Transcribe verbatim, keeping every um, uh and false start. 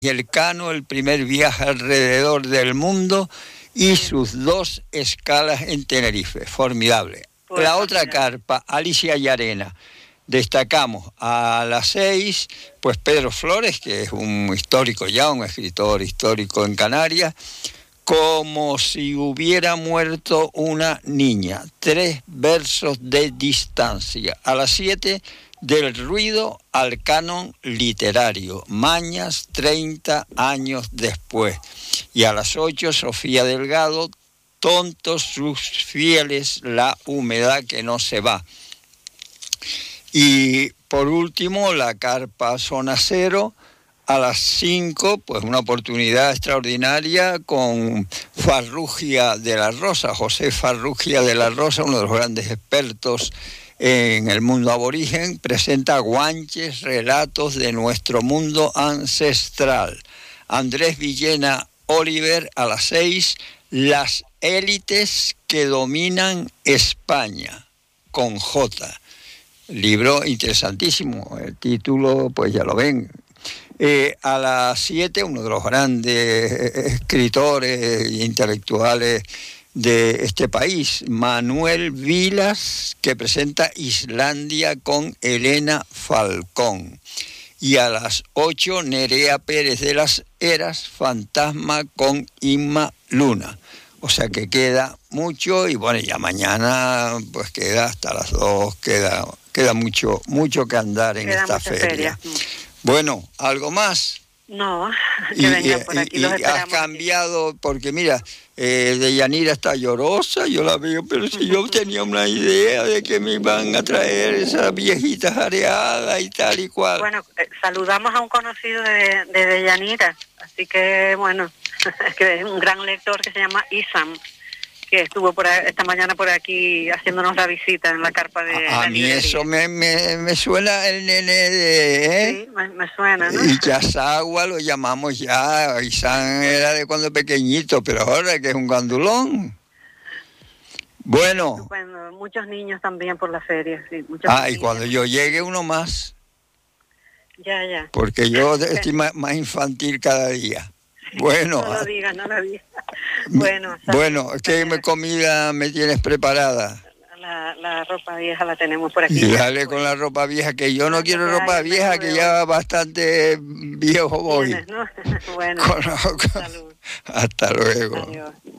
y Elcano, el primer viaje alrededor del mundo y sus dos escalas en Tenerife. Formidable. Pues la otra formidable. carpa, Alicia y Arena. Destacamos a las seis, pues Pedro Flores, que es un histórico ya, un escritor histórico en Canarias, como si hubiera muerto una niña. Tres versos de distancia. A las siete, del ruido al canon literario. Mañas, treinta años después. Y a las ocho, Sofía Delgado, tontos sus fieles, la humedad que no se va. Y por último, la carpa Zona Cero, a las cinco, pues una oportunidad extraordinaria con Farrugia de la Rosa, José Farrugia de la Rosa, uno de los grandes expertos en el mundo aborigen, presenta Guanches, relatos de nuestro mundo ancestral. Andrés Villena Oliver, a las seis, las élites que dominan España, con J. Libro interesantísimo, el título, pues ya lo ven. Eh, a las siete, uno de los grandes escritores e intelectuales de este país, Manuel Vilas, que presenta Islandia con Elena Falcón. Y a las ocho, Nerea Pérez de las Heras, Fantasma con Inma Luna. O sea que queda mucho y bueno, ya mañana pues queda hasta las dos, queda, queda mucho, mucho que andar en Queda esta mucha feria. feria. Bueno, ¿algo más? No, que Y, vengan por y- aquí, y los has esperamos. cambiado, porque mira, eh, Deyanira está llorosa, yo la veo, pero si yo tenía una idea de que me iban a traer esas viejitas areadas y tal y cual. Bueno, eh, saludamos a un conocido de, de Deyanira, así que bueno, que es un gran lector que se llama Isam, que estuvo por a- esta mañana por aquí haciéndonos la visita en la carpa de A, a la mí librería. eso me, me, me suena el nene de... ¿eh? Sí, me, me suena, ¿no? Y Yazagua lo llamamos ya, Isan era de cuando pequeñito, pero ahora que es un gandulón. Bueno, Estupendo. Muchos niños también por la feria, sí. Muchos ah, y niños. cuando yo llegue uno más, Ya, ya. porque yo estoy más, más infantil cada día. Bueno, No lo digas, no lo digas. Bueno, bueno, salud, ¿qué compañera. comida me tienes preparada? La, la ropa vieja la tenemos por aquí. Y dale con la ropa vieja, que yo no Ah, quiero que hay ropa el vieja, menú que de ya bastante viejo voy. Tienes, ¿no? Bueno, Con- con- salud. Hasta luego. Adiós.